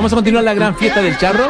Vamos a continuar la gran fiesta del charro.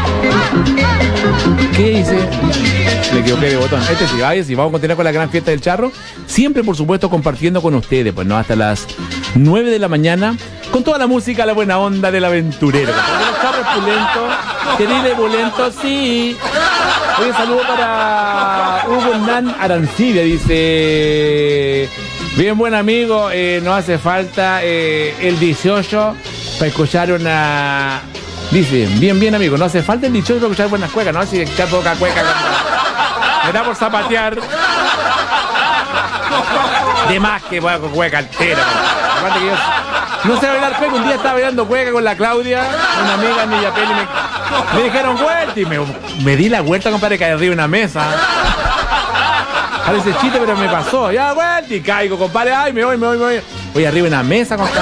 ¿Qué dice? Me equivoqué de botón. Sí, vamos a continuar con la gran fiesta del charro. Siempre, por supuesto, compartiendo con ustedes, pues no, hasta las 9 de la mañana, con toda la música, la buena onda del aventurero. El charro es pulento, querido pulento, sí. Hoy un saludo para Hugo Hernán Arancibia, dice: bien buen amigo, no hace falta el 18 para escuchar una... Dice, bien amigo, no hace falta el 18 para escuchar buenas cuecas, no así echar poca cueca. Me da por zapatear. De más que voy con cueca entera. Aparte que yo no sé bailar cueca. Un día estaba bailando cueca con la Claudia, una amiga en Villapel, y me dijeron vuelta, y me di la vuelta, compadre, caí arriba de una mesa. Parece chiste, pero me pasó. Ya vuelta y caigo, compadre. Ay, me voy. Voy arriba de una mesa, compadre.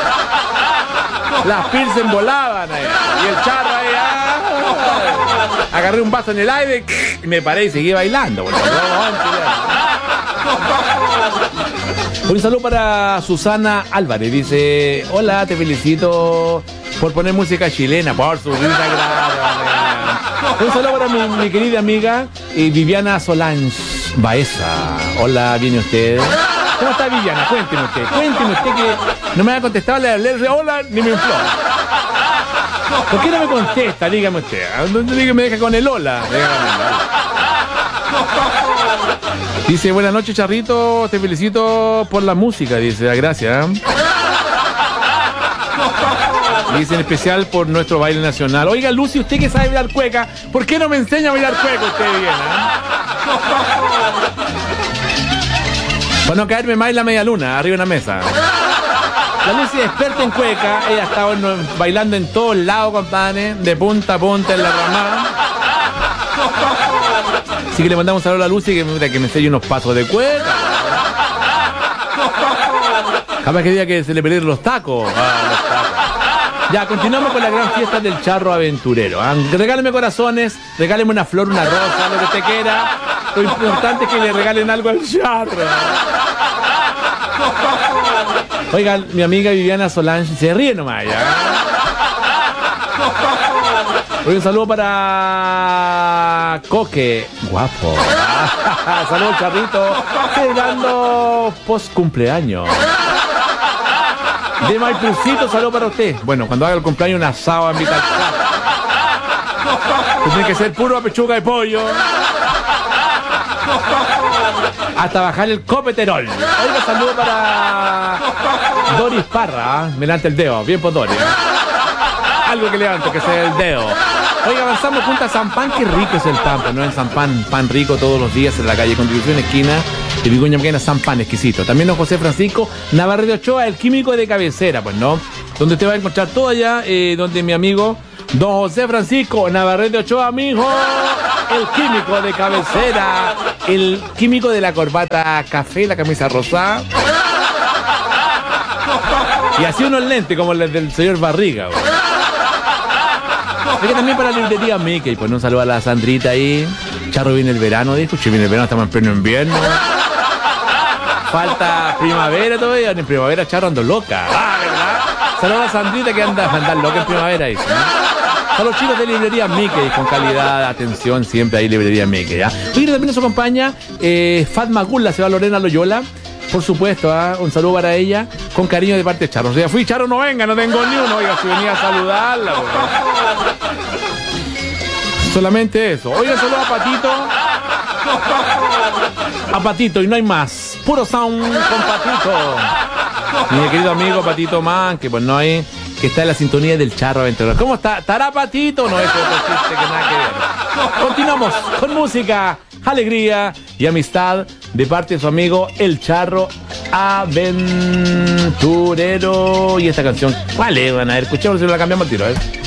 Las pilsen volaban ahí. Y el charro ahí. Agarré un vaso en el aire y me paré y seguí bailando. Un saludo para Susana Álvarez. Dice: hola, te felicito por poner música chilena, por su risa grande. Un saludo para mi querida amiga Viviana Solange Baeza. Hola, ¿viene usted? ¿Cómo está Viviana? Cuénteme usted que no me ha contestado, le hablé hola ni me infló. ¿Por qué no me contesta? Dígame usted. ¿Dónde me deja con el hola? Dice: buenas noches, Charrito, te felicito por la música, dice, gracias. Dice: en especial por nuestro baile nacional. Oiga, Lucy, usted que sabe bailar cueca, ¿por qué no me enseña a bailar cueca usted bien? Para no caerme más en la media luna, arriba de una mesa. La Lucy es experta en cueca, ella ha estado bailando en todos lados, compadre, de punta a punta en la ramada. Así que le mandamos un saludo a la Lucy que me enseñe unos pasos de cueca. Capaz que diga que se le perdieron los tacos. Ya, continuamos con la gran fiesta del charro aventurero. Regáleme corazones, regáleme una flor, una rosa, lo que usted quiera. Lo importante es que le regalen algo al charro. Oiga, mi amiga Viviana Solange se ríe nomás ya. Un saludo para Coque, guapo. Saludos, charrito. Celebrando post cumpleaños. De Maipucito, saludo para usted. Bueno, cuando haga el cumpleaños, un asado a invitar. Tiene que ser puro a pechuga de pollo. Hasta bajar el copeterol. Oiga, saludo para Doris Parra. Me levanta el dedo. Bien por Doris. Algo que levante, que sea el dedo. Oiga, avanzamos junto a San Pan. Qué rico es el pan, pues, ¿no? En San Pan, pan rico todos los días en la calle Constitución, esquina de Vicuña Maquena. San Pan exquisito. También don José Francisco Navarrete Ochoa, el químico de cabecera, pues, ¿no? Donde usted va a encontrar todo allá, donde mi amigo don José Francisco Navarrete Ochoa, mijo, el químico de cabecera, el químico de la corbata café, la camisa rosada. Y así unos lentes como los del señor Barriga, güey. Así que también para la librería Mickey, pues un saludo a la Sandrita ahí. Charro, viene el verano, dijo. Che, viene el verano, estamos en pleno invierno. Falta primavera todavía. En primavera, Charro, ando loca. ¿Verdad? Saludos a la Sandrita que anda a andar loca en primavera, dice, ¿no? A los chicos de librería Mickey, con calidad, atención, siempre hay librería Mickey, ¿ya? Hoy también nos acompaña Fatma Gula, se va Lorena Loyola. Por supuesto, un saludo para ella, con cariño de parte de Charro. O sea, fui Charro, no venga, no tengo ni uno. Oiga, si venía a saludarla. Solamente eso. Oiga, saludo a Patito. A Patito, y no hay más. Puro sound con Patito. Mi querido amigo Patito Man, que pues no hay, que está en la sintonía del Charro Aventurero. ¿Cómo está? ¿Estará Patito? No, es otro chiste que nada que ver. Continuamos con música, alegría y amistad de parte de su amigo El Charro Aventurero. Y esta canción, ¿cuál es? Van a ver, escuchemos si la cambiamos al tiro,